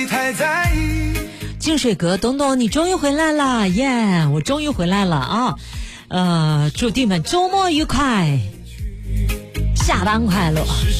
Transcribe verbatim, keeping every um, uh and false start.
净水阁东东，你终于回来了耶、yeah, 我终于回来了啊！呃，祝弟们周末愉快，下班快乐。